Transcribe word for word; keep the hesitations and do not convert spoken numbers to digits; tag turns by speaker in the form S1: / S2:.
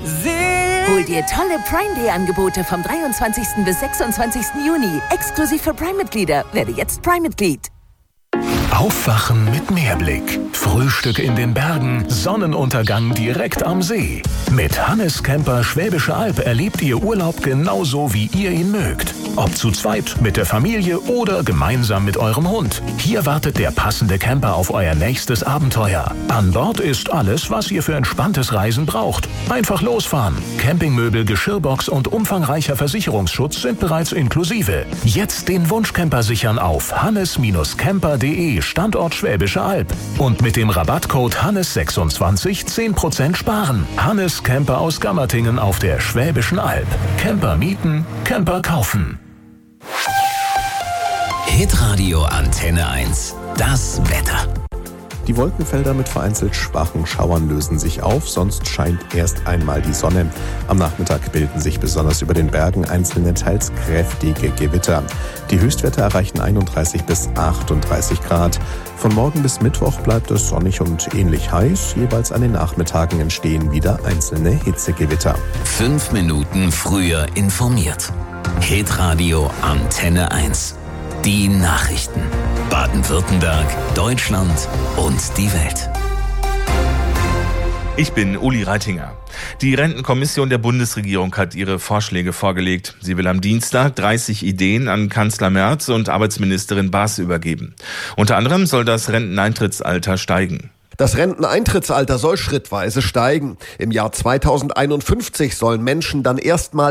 S1: Hol dir tolle Prime Day Angebote vom dreiundzwanzigsten bis sechsundzwanzigsten Juni. Exklusiv für Prime-Mitglieder. Werde jetzt Prime-Mitglied.
S2: Aufwachen mit Meerblick. Frühstück in den Bergen, Sonnenuntergang direkt am See. Mit Hannes Camper Schwäbische Alb erlebt ihr Urlaub genauso, wie ihr ihn mögt. Ob zu zweit, mit der Familie oder gemeinsam mit eurem Hund. Hier wartet der passende Camper auf euer nächstes Abenteuer. An Bord ist alles, was ihr für entspanntes Reisen braucht. Einfach losfahren. Campingmöbel, Geschirrbox und umfangreicher Versicherungsschutz sind bereits inklusive. Jetzt den Wunschcamper sichern auf hannes camper punkt de Standort Schwäbische Alb. Und mit dem Rabattcode Hannes sechsundzwanzig zehn Prozent sparen. Hannes Camper aus Gammertingen auf der Schwäbischen Alb. Camper mieten, Camper kaufen.
S3: Hitradio Antenne eins. Das Wetter.
S4: Die Wolkenfelder mit vereinzelt schwachen Schauern lösen sich auf, sonst scheint erst einmal die Sonne. Am Nachmittag bilden sich besonders über den Bergen einzelne teils kräftige Gewitter. Die Höchstwerte erreichen einunddreißig bis achtunddreißig Grad. Von morgen bis Mittwoch bleibt es sonnig und ähnlich heiß. Jeweils an den Nachmittagen entstehen wieder einzelne Hitzegewitter.
S3: Fünf Minuten früher informiert. Hitradio Antenne eins. Die Nachrichten. Baden-Württemberg, Deutschland und die Welt.
S5: Ich bin Uli Reitinger. Die Rentenkommission der Bundesregierung hat ihre Vorschläge vorgelegt. Sie will am Dienstag dreißig Ideen an Kanzler Merz und Arbeitsministerin Baas übergeben. Unter anderem soll das Renteneintrittsalter steigen.
S6: Das Renteneintrittsalter soll schrittweise steigen. Im Jahr zweitausendeinundfünfzig sollen Menschen dann erstmal